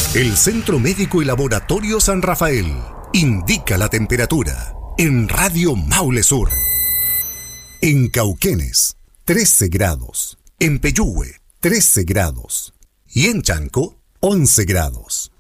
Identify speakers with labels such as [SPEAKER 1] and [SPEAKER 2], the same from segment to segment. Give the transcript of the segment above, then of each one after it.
[SPEAKER 1] El Centro Médico y Laboratorio San Rafael indica la temperatura en Radio Maule Sur. En Cauquenes, 13 grados. En Peyúgue, 13 grados. Y en Chanco, 11 grados.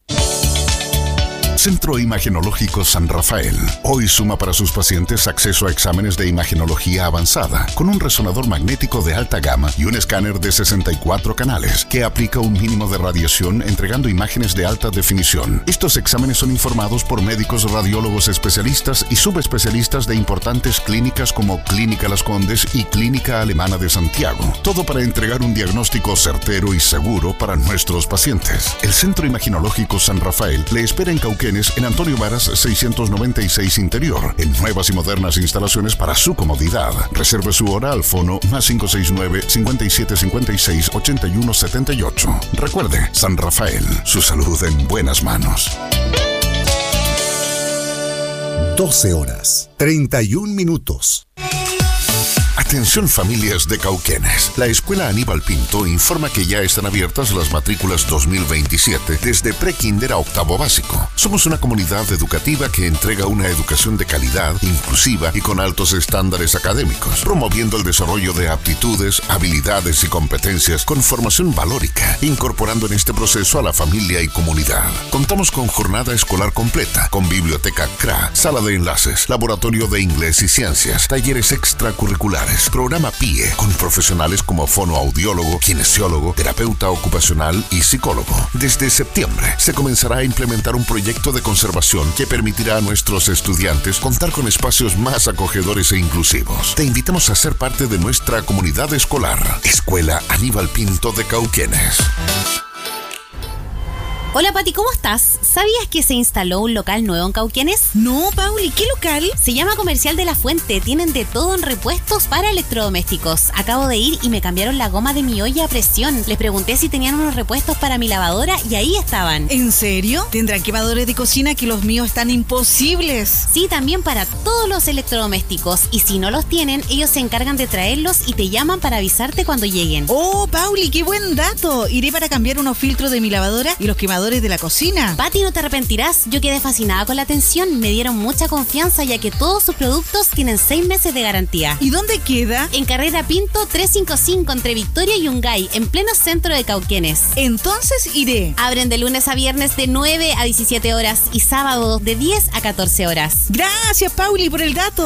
[SPEAKER 2] Centro Imagenológico San Rafael hoy suma para sus pacientes acceso a exámenes de imagenología avanzada con un resonador magnético de alta gama y un escáner de 64 canales que aplica un mínimo de radiación entregando imágenes de alta definición. Estos exámenes son informados por médicos radiólogos especialistas y subespecialistas de importantes clínicas como Clínica Las Condes y Clínica Alemana de Santiago. Todo para entregar un diagnóstico certero y seguro para nuestros pacientes. El Centro Imagenológico San Rafael le espera en Cauquenes, en Antonio Varas 696 Interior, en nuevas y modernas instalaciones para su comodidad. Reserve su hora al fono +569 5756 8178. Recuerde, San Rafael, su salud en buenas manos.
[SPEAKER 1] 12 horas, 31 minutos.
[SPEAKER 2] Atención familias de Cauquenes. La Escuela Aníbal Pinto informa que ya están abiertas las matrículas 2027 desde pre-kinder a octavo básico. Somos una comunidad educativa que entrega una educación de calidad, inclusiva y con altos estándares académicos, promoviendo el desarrollo de aptitudes, habilidades y competencias con formación valórica, incorporando en este proceso a la familia y comunidad. Contamos con jornada escolar completa, con biblioteca CRA, sala de enlaces, laboratorio de inglés y ciencias, talleres extracurriculares, programa PIE, con profesionales como fonoaudiólogo, kinesiólogo, terapeuta ocupacional y psicólogo. Desde septiembre se comenzará a implementar un proyecto de conservación que permitirá a nuestros estudiantes contar con espacios más acogedores e inclusivos. Te invitamos a ser parte de nuestra comunidad escolar. Escuela Aníbal Pinto de Cauquenes.
[SPEAKER 3] Hola Pati, ¿cómo estás? ¿Sabías que se instaló un local nuevo en Cauquenes?
[SPEAKER 4] No, Pauli, ¿qué local?
[SPEAKER 3] Se llama Comercial de la Fuente. Tienen de todo en repuestos para electrodomésticos. Acabo de ir y me cambiaron la goma de mi olla a presión. Les pregunté si tenían unos repuestos para mi lavadora y ahí estaban.
[SPEAKER 4] ¿En serio? ¿Tendrán quemadores de cocina que los míos están imposibles?
[SPEAKER 3] Sí, también para todos los electrodomésticos. Y si no los tienen, ellos se encargan de traerlos y te llaman para avisarte cuando lleguen.
[SPEAKER 4] Oh, Pauli, qué buen dato. Iré para cambiar unos filtros de mi lavadora y los quemadores de la cocina.
[SPEAKER 3] Pati, no te arrepentirás. Yo quedé fascinada con la atención. Me dieron mucha confianza ya que todos sus productos tienen 6 meses de garantía.
[SPEAKER 4] ¿Y dónde queda?
[SPEAKER 3] En Carrera Pinto 355 entre Victoria y Yungay, en pleno centro de Cauquenes.
[SPEAKER 4] Entonces iré.
[SPEAKER 3] Abren de lunes a viernes de 9 a 17 horas y sábado de 10 a 14 horas.
[SPEAKER 4] Gracias, Pauli, por el dato.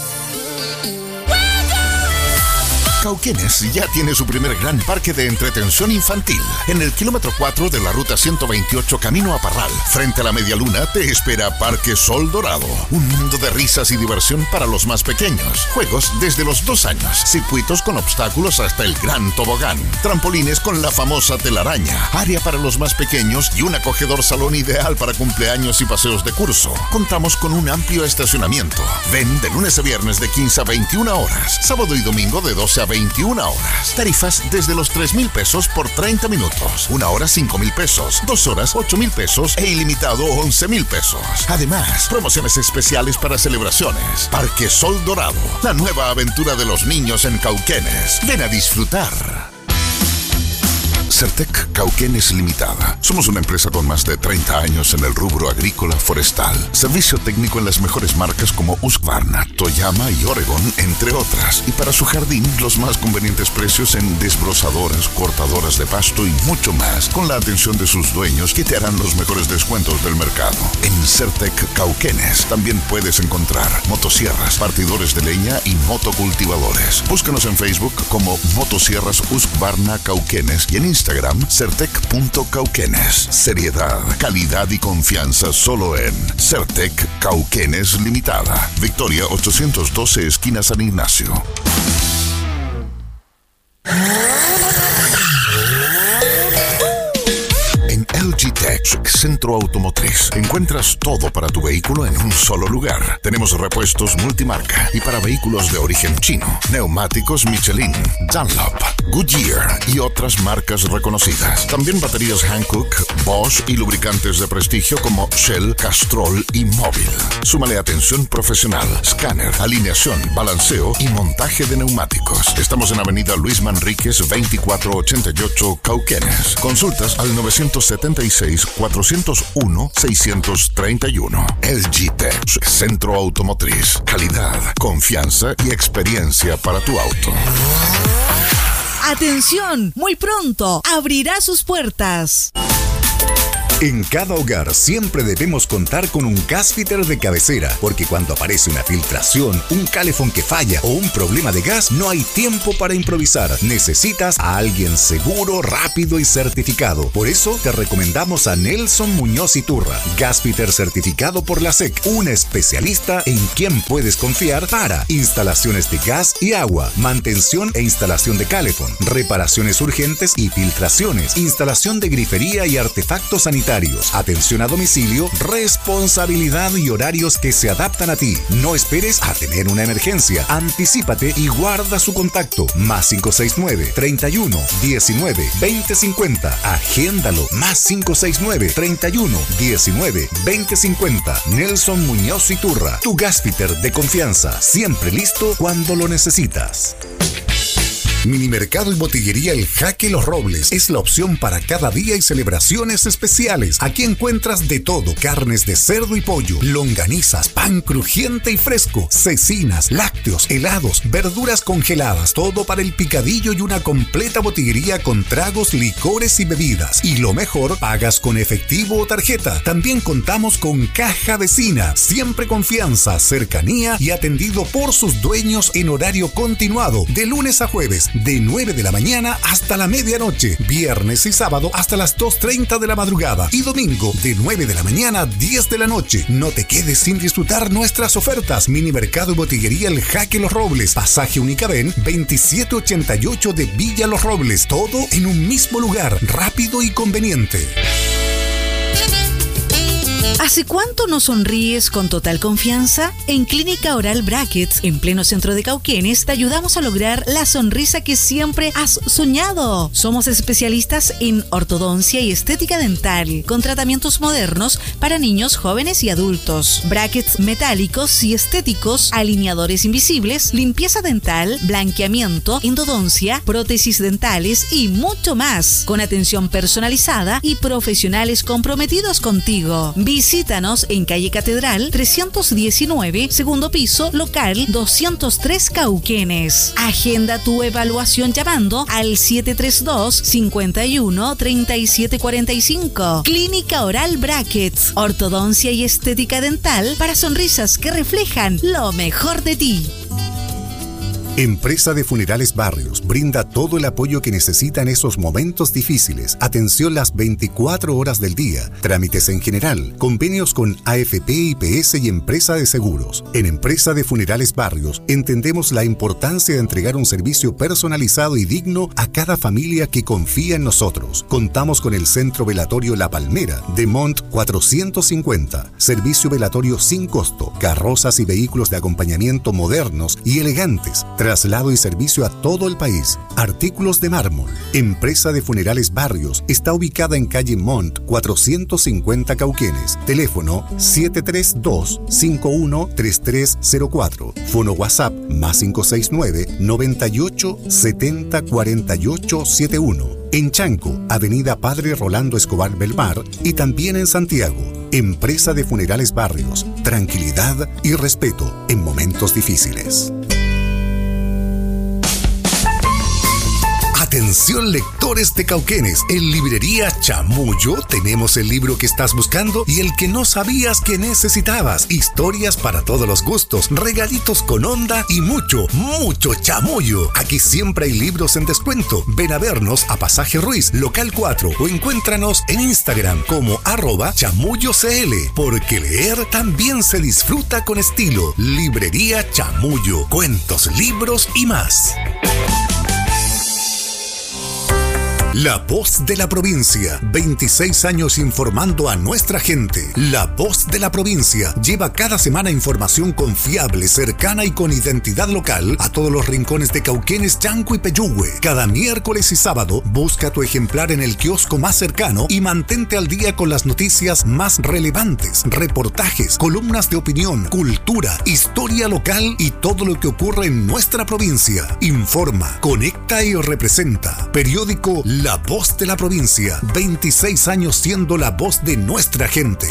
[SPEAKER 2] Cauquenes ya tiene su primer gran parque de entretención infantil. En el kilómetro 4 de la ruta 128 camino a Parral, frente a la Media Luna, te espera Parque Sol Dorado. Un mundo de risas y diversión para los más pequeños. Juegos desde los 2 años. Circuitos con obstáculos hasta el gran tobogán. Trampolines con la famosa telaraña. Área para los más pequeños y un acogedor salón ideal para cumpleaños y paseos de curso. Contamos con un amplio estacionamiento. Ven de lunes a viernes de 15 a 21 horas. Sábado y domingo de 12 a 21 horas. Tarifas desde los 3,000 pesos por 30 minutos. 1 hora 5,000 pesos. 2 horas 8,000 pesos e ilimitado 11,000 pesos. Además, promociones especiales para celebraciones. Parque Sol Dorado. La nueva aventura de los niños en Cauquenes. Ven a disfrutar. Certec Cauquenes Limitada. Somos una empresa con más de 30 años en el rubro agrícola forestal. Servicio técnico en las mejores marcas como Husqvarna, Toyama y Oregon, entre otras. Y para su jardín, los más convenientes precios en desbrozadoras, cortadoras de pasto y mucho más, con la atención de sus dueños que te harán los mejores descuentos del mercado. En Certec Cauquenes también puedes encontrar motosierras, partidores de leña y motocultivadores. Búscanos en Facebook como Motosierras Husqvarna Cauquenes y en Instagram certec.cauquenes. Seriedad, calidad y confianza solo en Certec Cauquenes Limitada. Victoria 812 esquina San Ignacio. LG Tech Centro Automotriz. Encuentras todo para tu vehículo en un solo lugar. Tenemos repuestos multimarca y para vehículos de origen chino, neumáticos Michelin, Dunlop, Goodyear y otras marcas reconocidas. También baterías Hankook, Bosch y lubricantes de prestigio como Shell, Castrol y Móvil. Súmale atención profesional, escáner, alineación, balanceo y montaje de neumáticos. Estamos en Avenida Luis Manríquez 2488 Cauquenes. Consultas al 975 646-401-631. LG Tech, centro automotriz. Calidad, confianza y experiencia para tu auto.
[SPEAKER 4] ¡Atención! Muy pronto abrirá sus puertas.
[SPEAKER 1] En cada hogar siempre debemos contar con un gasfitter de cabecera, porque cuando aparece una filtración, un calefón que falla o un problema de gas, no hay tiempo para improvisar. Necesitas a alguien seguro, rápido y certificado. Por eso te recomendamos a Nelson Muñoz Iturra, gasfitter certificado por la SEC, un especialista en quien puedes confiar para instalaciones de gas y agua, mantención e instalación de calefón, reparaciones urgentes y filtraciones, instalación de grifería y artefactos sanitarios. Atención a domicilio, responsabilidad y horarios que se adaptan a ti. No esperes a tener una emergencia. Anticípate y guarda su contacto. +569 31 19 20 50. Agéndalo. +569 31 19 20 50. Nelson Muñoz Iturra, tu gasfitter de confianza. Siempre listo cuando lo necesitas. Minimercado y botillería El Jaque Los Robles es la opción para cada día y celebraciones especiales. Aquí encuentras de todo: carnes de cerdo y pollo, longanizas, pan crujiente y fresco, cecinas, lácteos, helados, verduras congeladas, todo para el picadillo y una completa botillería con tragos, licores y bebidas. Y lo mejor, pagas con efectivo o tarjeta. También contamos con caja vecina, siempre confianza, cercanía y atendido por sus dueños en horario continuado, de lunes a jueves, de 9 de la mañana hasta la medianoche, viernes y sábado hasta las 2:30 de la madrugada y domingo de 9 de la mañana a 10 de la noche. No te quedes sin disfrutar nuestras ofertas. Minimercado y botillería El Jaque Los Robles, pasaje Unicaben 2788 de Villa Los Robles, todo en un mismo lugar, rápido y conveniente.
[SPEAKER 4] ¿Hace cuánto no sonríes con total confianza? En Clínica Oral Brackets, en pleno centro de Cauquenes, te ayudamos a lograr la sonrisa que siempre has soñado. Somos especialistas en ortodoncia y estética dental, con tratamientos modernos para niños, jóvenes y adultos. Brackets metálicos y estéticos, alineadores invisibles, limpieza dental, blanqueamiento, endodoncia, prótesis dentales y mucho más, con atención personalizada y profesionales comprometidos contigo. Visítanos en calle Catedral 319, segundo piso, local 203 Cauquenes. Agenda tu evaluación llamando al 732-51-3745. Clínica Oral Brackets, ortodoncia y estética dental para sonrisas que reflejan lo mejor de ti.
[SPEAKER 1] Empresa de Funerales Barrios brinda todo el apoyo que necesita en esos momentos difíciles. Atención las 24 horas del día. Trámites en general. Convenios con AFP, IPS y Empresa de Seguros. En Empresa de Funerales Barrios entendemos la importancia de entregar un servicio personalizado y digno a cada familia que confía en nosotros. Contamos con el Centro Velatorio La Palmera de Mont 450. Servicio velatorio sin costo. Carrozas y vehículos de acompañamiento modernos y elegantes. Traslado y servicio a todo el país. Artículos de mármol. Empresa de Funerales Barrios está ubicada en calle Mont 450 Cauquenes. Teléfono 732-513304. Fono WhatsApp +569 98 70 48 71. En Chanco, Avenida Padre Rolando Escobar Belmar, y también en Santiago. Empresa de Funerales Barrios. Tranquilidad y respeto en momentos difíciles. Atención lectores de Cauquenes, en Librería Chamullo tenemos el libro que estás buscando y el que no sabías que necesitabas. Historias para todos los gustos, regalitos con onda y mucho, mucho chamullo. Aquí siempre hay libros en descuento. Ven a vernos a Pasaje Ruiz, local 4, o encuéntranos en Instagram como @chamullocl, porque leer también se disfruta con estilo. Librería Chamullo, cuentos, libros y más. La Voz de la Provincia, 26 años informando a nuestra gente. La Voz de la Provincia lleva cada semana información confiable, cercana y con identidad local a todos los rincones de Cauquenes, Chanco y Peyúgue. Cada miércoles y sábado busca tu ejemplar en el kiosco más cercano y mantente al día con las noticias más relevantes, reportajes, columnas de opinión, cultura, historia local y todo lo que ocurre en nuestra provincia. Informa, conecta y representa. Periódico La voz de la provincia. 26 años siendo la voz de nuestra gente.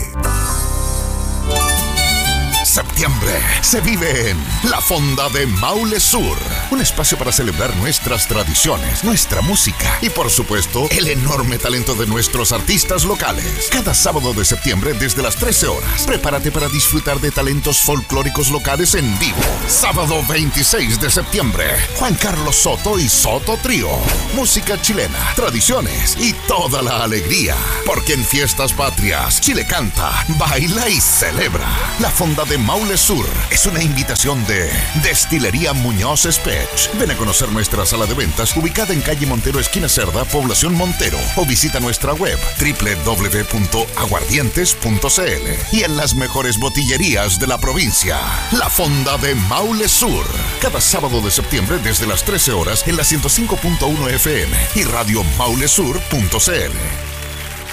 [SPEAKER 2] Septiembre se vive en la Fonda de Maule Sur, un espacio para celebrar nuestras tradiciones, nuestra música y por supuesto el enorme talento de nuestros artistas locales. Cada sábado de septiembre desde las 13 horas, prepárate para disfrutar de talentos folclóricos locales en vivo. Sábado 26 de septiembre, Juan Carlos Soto y Soto Trío. Música chilena, tradiciones y toda la alegría, porque en fiestas patrias Chile canta, baila y celebra. La Fonda de Maule Sur es una invitación de Destilería Muñoz Spech. Ven a conocer nuestra sala de ventas ubicada en calle Montero, esquina Cerda, población Montero, o visita nuestra web www.aguardientes.cl y en las mejores botillerías de la provincia. La Fonda de Maule Sur, cada sábado de septiembre desde las 13 horas en la 105.1 FM y radiomaulesur.cl.